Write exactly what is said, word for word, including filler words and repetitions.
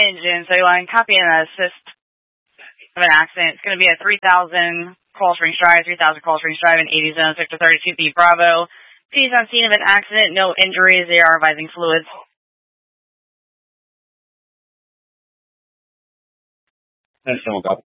engine, so you want to copy an assist of an accident. It's going to be a three thousand call Springs Drive, three thousand call Springs Drive in eighty zone, Sector thirty-two B Bravo. Police on scene of an accident, no injuries, they are advising fluids. That's someone copy.